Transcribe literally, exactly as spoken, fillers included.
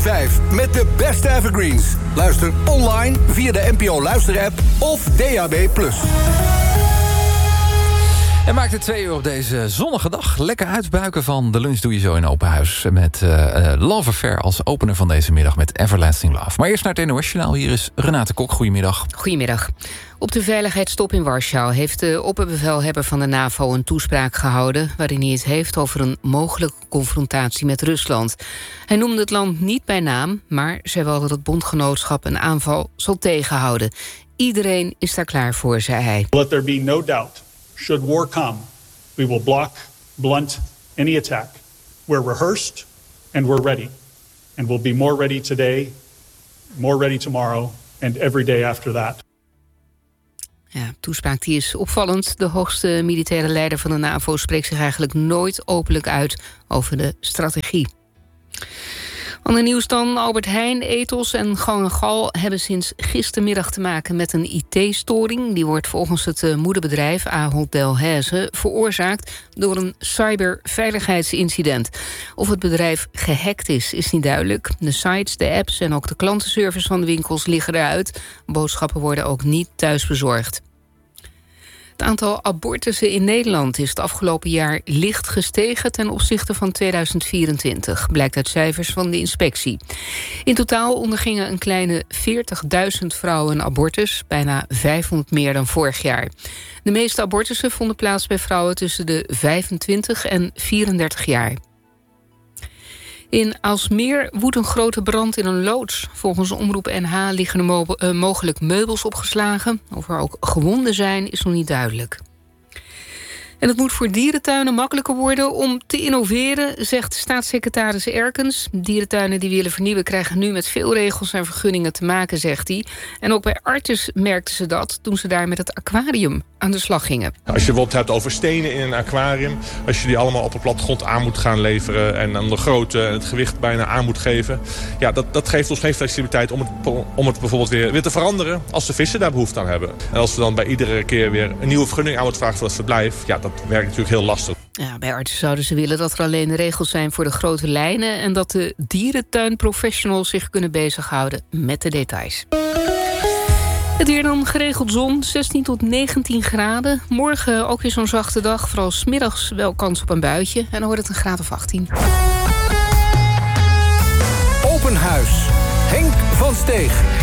over vijf met de beste evergreens. Luister online via de N P O Luister-app of D A B plus. En maakt het twee uur op deze zonnige dag. Lekker uitbuiken van de lunch doe je zo in open huis. Met uh, Love Affair als opener van deze middag met Everlasting Love. Maar eerst naar het N O S-journaal. Hier is Renate Kok. Goedemiddag. Goedemiddag. Op de veiligheidstop in Warschau heeft de opperbevelhebber van de NAVO een toespraak gehouden waarin hij het heeft over een mogelijke confrontatie met Rusland. Hij noemde het land niet bij naam, maar zei wel dat het bondgenootschap een aanval zal tegenhouden. Iedereen is daar klaar voor, zei hij. Let there be no doubt. Should war come, we will block, blunt any attack. We're rehearsed and we're ready. And we'll be more ready today, more ready tomorrow, and every day after that. Ja, toespraak die is opvallend. De hoogste militaire leider van de NAVO spreekt zich eigenlijk nooit openlijk uit over de strategie. Ander nieuws dan. Albert Heijn, Ethos en Gang en Gal hebben sinds gistermiddag te maken met een I T-storing. Die wordt volgens het moederbedrijf Ahold Delhaize veroorzaakt door een cyberveiligheidsincident. Of het bedrijf gehackt is, is niet duidelijk. De sites, de apps en ook de klantenservice van de winkels liggen eruit. Boodschappen worden ook niet thuis bezorgd. Het aantal abortussen in Nederland is het afgelopen jaar licht gestegen ten opzichte van tweeduizend vierentwintig, blijkt uit cijfers van de inspectie. In totaal ondergingen een kleine veertigduizend vrouwen een abortus, bijna vijfhonderd meer dan vorig jaar. De meeste abortussen vonden plaats bij vrouwen tussen de vijfentwintig en vierendertig jaar. In Aalsmeer woedt een grote brand in een loods. Volgens Omroep N H liggen er mo- uh, mogelijk meubels opgeslagen. Of er ook gewonden zijn, is nog niet duidelijk. En het moet voor dierentuinen makkelijker worden om te innoveren, zegt staatssecretaris Erkens. Dierentuinen die willen vernieuwen krijgen nu met veel regels en vergunningen te maken, zegt hij. En ook bij Artis merkten ze dat toen ze daar met het aquarium aan de slag gingen. Als je bijvoorbeeld hebt over stenen in een aquarium, als je die allemaal op de plattegrond aan moet gaan leveren en dan de grootte en het gewicht bijna aan moet geven, ja, dat, dat geeft ons geen flexibiliteit om het, om het bijvoorbeeld weer, weer te veranderen als de vissen daar behoefte aan hebben. En als we dan bij iedere keer weer een nieuwe vergunning aan moeten vragen voor het verblijf, ja, dat werkt natuurlijk heel lastig. Ja, bij Artis zouden ze willen dat er alleen regels zijn voor de grote lijnen en dat de dierentuinprofessionals zich kunnen bezighouden met de details. Het weer dan geregeld zon, zestien tot negentien graden. Morgen ook weer zo'n zachte dag, vooral 's middags wel kans op een buitje. En dan wordt het een graad of achttien. Open Huis. Henk van Steeg.